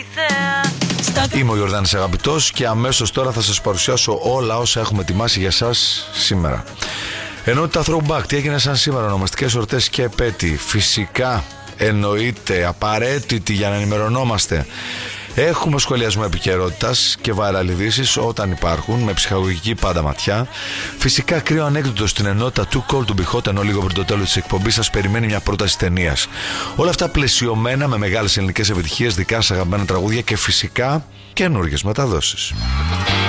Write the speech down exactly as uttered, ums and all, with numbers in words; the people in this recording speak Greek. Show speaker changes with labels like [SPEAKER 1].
[SPEAKER 1] Είμαι ο Ιορδάνης Αγαπητός και αμέσως τώρα θα σας παρουσιάσω όλα όσα έχουμε ετοιμάσει για σας σήμερα. Ενότητα Throwback, τι έγινε σαν σήμερα, ονομαστικές εορτές και επέτειοι. Φυσικά, εννοείται, απαραίτητη για να ενημερωνόμαστε. Έχουμε σχολιασμό επικαιρότητας και viral ειδήσεις όταν υπάρχουν, με ψυχαγωγική πάντα ματιά. Φυσικά κρύο ανέκδοτο στην ενότητα Too Cold to Be Hot, ενώ λίγο πριν το τέλος της εκπομπής σας περιμένει μια πρόταση ταινίας. Όλα αυτά πλαισιωμένα με μεγάλες ελληνικές επιτυχίες, δικά σας αγαπημένα τραγούδια και φυσικά καινούργιες μεταδόσεις.